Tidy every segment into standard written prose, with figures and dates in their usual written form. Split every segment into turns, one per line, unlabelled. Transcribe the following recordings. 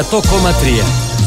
100,3.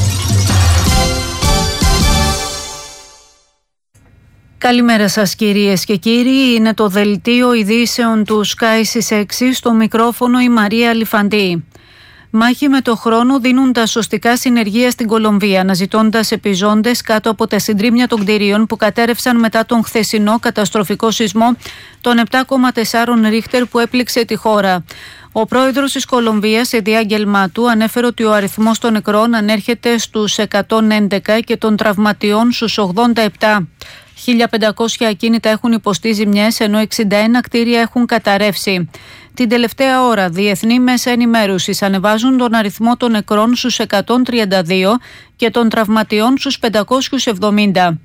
Καλημέρα σας κυρίες και κύριοι, είναι το δελτίο ειδήσεων του Sky στις 6, στο μικρόφωνο η Μαρία Αλιφαντή. Μάχη με το χρόνο δίνουν τα σωστικά συνεργεία στην Κολομβία, αναζητώντας επιζώντες κάτω από τα συντρίμμια των κτηρίων που κατέρευσαν μετά τον χθεσινό καταστροφικό σεισμό των 7,4 ρίχτερ που έπληξε τη χώρα. Ο πρόεδρος της Κολομβίας, σε διάγγελμά του, ανέφερε ότι ο αριθμός των νεκρών ανέρχεται στους 111 και των τραυματιών στους 87. 1.500 ακίνητα έχουν υποστεί ζημιές, ενώ 61 κτίρια έχουν καταρρεύσει. Την τελευταία ώρα, διεθνή μέσα ενημέρωσης ανεβάζουν τον αριθμό των νεκρών στους 132 και των τραυματιών στους 570.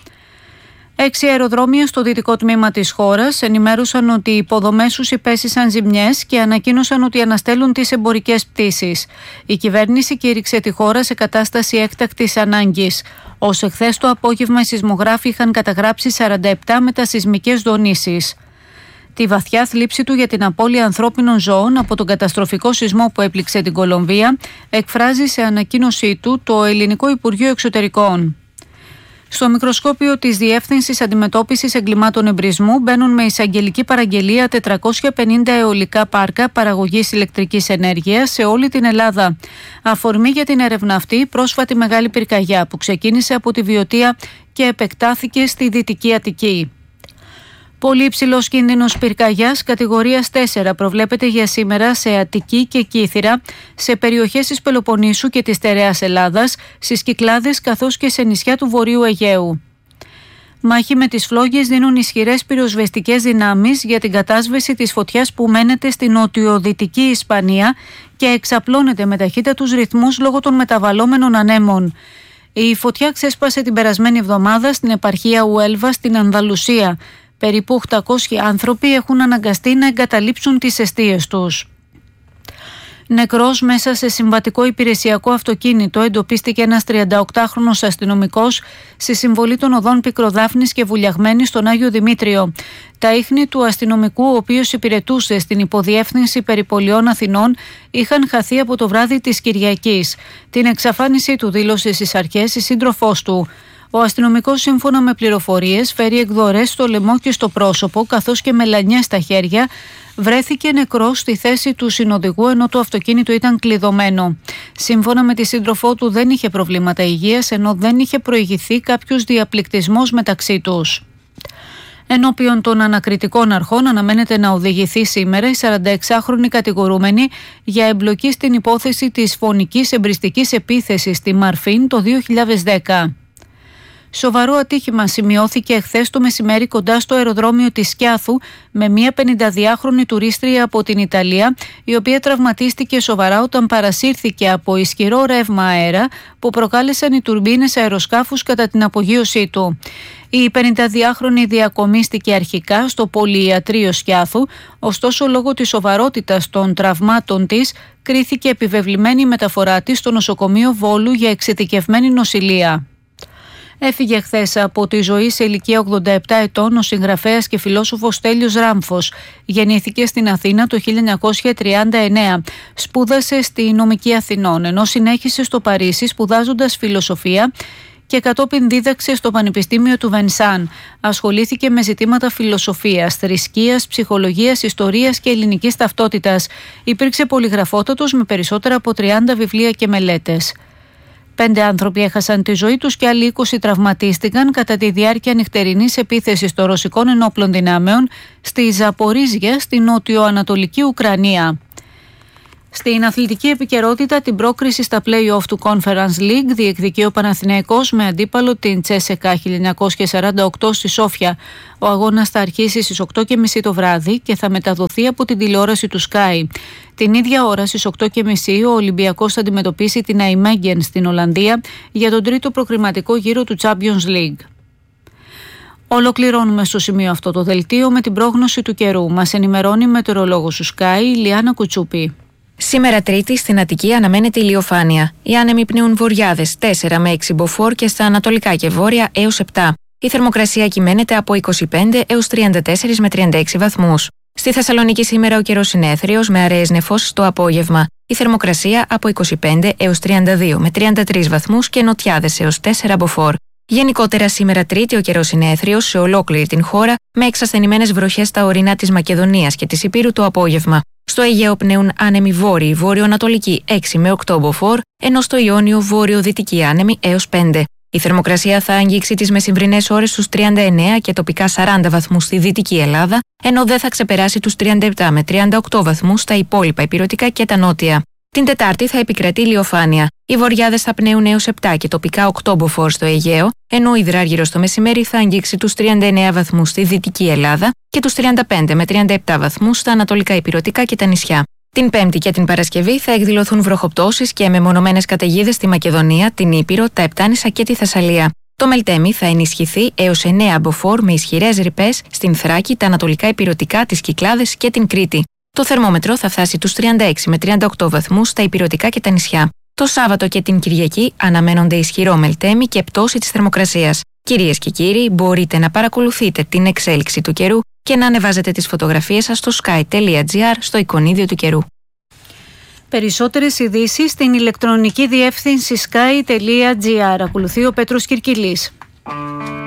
6 αεροδρόμια στο δυτικό τμήμα της χώρας ενημέρωσαν ότι οι υποδομές τους υπέστησαν ζημιές και ανακοίνωσαν ότι αναστέλουν τις εμπορικές πτήσεις. Η κυβέρνηση κήρυξε τη χώρα σε κατάσταση έκτακτης ανάγκης. Ως εχθές το απόγευμα οι σεισμογράφοι είχαν καταγράψει 47 μετασεισμικές δονήσεις. Τη βαθιά θλίψη του για την απώλεια ανθρώπινων ζώων από τον καταστροφικό σεισμό που έπληξε την Κολομβία εκφράζει σε ανακοίνωσή του το Ελληνικό Υπουργείο Εξωτερικών. Στο μικροσκόπιο της Διεύθυνσης Αντιμετώπισης Εγκλημάτων Εμπρισμού μπαίνουν με εισαγγελική παραγγελία 450 αιωλικά πάρκα παραγωγής ηλεκτρικής ενέργειας σε όλη την Ελλάδα. Αφορμή για την έρευνα αυτή πρόσφατη μεγάλη πυρκαγιά που ξεκίνησε από τη Βιωτία και επεκτάθηκε στη Δυτική Αττική. Πολύ υψηλός κίνδυνος πυρκαγιάς κατηγορίας 4 προβλέπεται για σήμερα σε Αττική και Κύθυρα, σε περιοχές της Πελοποννήσου και της Στερεάς Ελλάδας, στις Κυκλάδες καθώς και σε νησιά του Βορείου Αιγαίου. Μάχη με τις φλόγες δίνουν ισχυρές πυροσβεστικές δυνάμεις για την κατάσβεση της φωτιάς που μένεται στην νοτιοδυτική Ισπανία και εξαπλώνεται με ταχύτατους ρυθμούς λόγω των μεταβαλλόμενων ανέμων. Η φωτιά ξέσπασε την περασμένη εβδομάδα στην επαρχία Ουέλβα στην Ανδαλουσία. Περίπου 800 άνθρωποι έχουν αναγκαστεί να εγκαταλείψουν τις εστίες τους. Νεκρός μέσα σε συμβατικό υπηρεσιακό αυτοκίνητο εντοπίστηκε ένας 38χρονος αστυνομικός στη συμβολή των οδών Πικροδάφνης και Βουλιαγμένης στον Άγιο Δημήτριο. Τα ίχνη του αστυνομικού, ο οποίος υπηρετούσε στην υποδιεύθυνση περιπολιών Αθηνών, είχαν χαθεί από το βράδυ της Κυριακής. Την εξαφάνισή του δήλωσε στις αρχές η σύντροφός του. Ο αστυνομικός, σύμφωνα με πληροφορίες, φέρει εκδορές στο λαιμό και στο πρόσωπο, καθώς και μελανιές στα χέρια. Βρέθηκε νεκρός στη θέση του συνοδηγού, ενώ το αυτοκίνητο ήταν κλειδωμένο. Σύμφωνα με τη σύντροφό του, δεν είχε προβλήματα υγείας, ενώ δεν είχε προηγηθεί κάποιος διαπληκτισμός μεταξύ τους. Ενώπιον των ανακριτικών αρχών αναμένεται να οδηγηθεί σήμερα η 46χρονη κατηγορούμενη για εμπλοκή στην υπόθεση της φωνικής εμπριστικής επίθεσης στη Μαρφίν το 2010. Σοβαρό ατύχημα σημειώθηκε εχθές το μεσημέρι κοντά στο αεροδρόμιο της Σκιάθου με μια 52χρονη τουρίστρια από την Ιταλία, η οποία τραυματίστηκε σοβαρά όταν παρασύρθηκε από ισχυρό ρεύμα αέρα που προκάλεσαν οι τουρμπίνες αεροσκάφους κατά την απογείωσή του. Η 52χρονη διακομίστηκε αρχικά στο πολυιατρείο Σκιάθου, ωστόσο λόγω της σοβαρότητας των τραυμάτων της κρίθηκε επιβεβλημένη η μεταφορά της στο νοσοκομείο Βόλου για εξειδικευμένη νοσηλεία. Έφυγε χθες από τη ζωή σε ηλικία 87 ετών ο συγγραφέας και φιλόσοφος Στέλιος Ράμφος. Γεννήθηκε στην Αθήνα το 1939. Σπούδασε στη Νομική Αθηνών, ενώ συνέχισε στο Παρίσι σπουδάζοντας φιλοσοφία και κατόπιν δίδαξε στο Πανεπιστήμιο του Βενσάν. Ασχολήθηκε με ζητήματα φιλοσοφίας, θρησκείας, ψυχολογίας, ιστορίας και ελληνικής ταυτότητας. Υπήρξε πολυγραφότατος με περισσότερα από 30 βιβλία και μελέτες. 5 άνθρωποι έχασαν τη ζωή τους και άλλοι 20 τραυματίστηκαν κατά τη διάρκεια νυχτερινής επίθεσης των ρωσικών ενόπλων δυνάμεων στη Ζαπορίζια, στη νότιο-ανατολική Ουκρανία. Στην αθλητική επικαιρότητα, την πρόκριση στα play-off του Conference League διεκδικεί ο Παναθηναϊκός με αντίπαλο την Τσέσεκα 1948 στη Σόφια. Ο αγώνας θα αρχίσει στις 8.30 το βράδυ και θα μεταδοθεί από την τηλεόραση του Sky. Την ίδια ώρα στις 8.30 ο Ολυμπιακός θα αντιμετωπίσει την Αϊμέγγεν στην Ολλανδία για τον τρίτο προκριματικό γύρο του Champions League. Ολοκληρώνουμε στο σημείο αυτό το δελτίο με την πρόγνωση του καιρού. Μας ενημερώνει η μετεωρολόγος του Sky, η Λιάννα Κουτσούπη.
Σήμερα Τρίτη στην Αττική αναμένεται ηλιοφάνεια. Οι άνεμοι πνέουν βορειάδες 4 με 6 μποφόρ και στα ανατολικά και βόρεια έως 7. Η θερμοκρασία κυμαίνεται από 25 έως 34 με 36 βαθμούς. Στη Θεσσαλονίκη σήμερα ο καιρός είναι έθριος με αραιές νεφώσεις το απόγευμα. Η θερμοκρασία από 25 έως 32 με 33 βαθμούς και νοτιάδες έως 4 μποφόρ. Γενικότερα σήμερα Τρίτη ο καιρός είναι έθριος σε ολόκληρη την χώρα, με εξασθενημένες βροχές στα ορεινά της Μακεδονίας και της Ηπείρου το απόγευμα. Στο Αιγαίο πνέουν άνεμοι βόρειοι, βόρειο-ανατολικοί 6 με 8 μποφόρ, ενώ στο Ιόνιο βόρειο-δυτικοί άνεμοι έως 5. Η θερμοκρασία θα αγγίξει τις μεσημβρινές ώρες στους 39 και τοπικά 40 βαθμούς στη Δυτική Ελλάδα, ενώ δεν θα ξεπεράσει τους 37 με 38 βαθμούς στα υπόλοιπα ηπειρωτικά και τα νότια. Την Τετάρτη θα επικρατεί ηλιοφάνεια. Οι βοριάδες θα πνέουν έως 7 και τοπικά 8 μποφόρ στο Αιγαίο, ενώ ο υδράργυρος το μεσημέρι θα αγγίξει τους 39 βαθμούς στη Δυτική Ελλάδα και τους 35 με 37 βαθμούς στα ανατολικά ηπειρωτικά και τα νησιά. Την Πέμπτη και την Παρασκευή θα εκδηλωθούν βροχοπτώσεις και μεμονωμένες καταιγίδες στη Μακεδονία, την Ήπειρο, τα Επτάνησα και τη Θεσσαλία. Το Μελτέμι θα ενισχυθεί έως 9 μποφόρ με ισχυρές ρηπές στην Θράκη, τα ανατολικά ηπειρωτικά, τις Κυκλάδες και την Κρήτη. Το θερμόμετρο θα φτάσει τους 36 με 38 βαθμούς στα ηπειρωτικά και τα νησιά. Το Σάββατο και την Κυριακή αναμένονται ισχυρό Μελτέμι και πτώση της θερμοκρασίας. Κυρίες και κύριοι, μπορείτε να παρακολουθείτε την εξέλιξη του καιρού και να ανεβάζετε τις φωτογραφίες σας στο sky.gr στο εικονίδιο του καιρού.
Περισσότερες ειδήσεις στην ηλεκτρονική διεύθυνση sky.gr. Ακολουθεί ο Πέτρος Κυρκυλής.